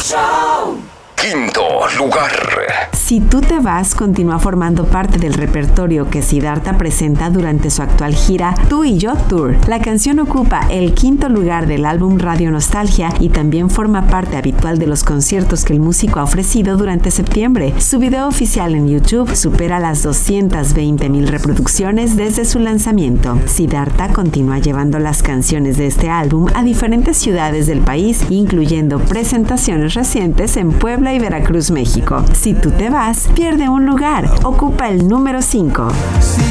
Show. Quinto lugar. Si tú te vas continúa formando parte del repertorio que Siddhartha presenta durante su actual gira Tú y Yo Tour. La canción ocupa el quinto lugar del álbum Radio Nostalgia y también forma parte habitual de los conciertos que el músico ha ofrecido durante septiembre. Su video oficial en YouTube supera las 220,000 reproducciones desde su lanzamiento. Siddhartha continúa llevando las canciones de este álbum a diferentes ciudades del país, incluyendo presentaciones recientes en Puebla y Veracruz, México. Si tú te vas, pierde un lugar. Ocupa el número 5.